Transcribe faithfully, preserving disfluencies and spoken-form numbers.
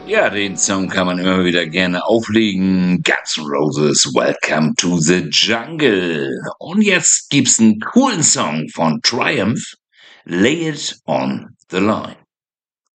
Ja, den Song kann man immer wieder gerne auflegen. Guns N' Roses, Welcome to the Jungle. Und jetzt gibt's einen coolen Song von Triumph, Lay It on the Line.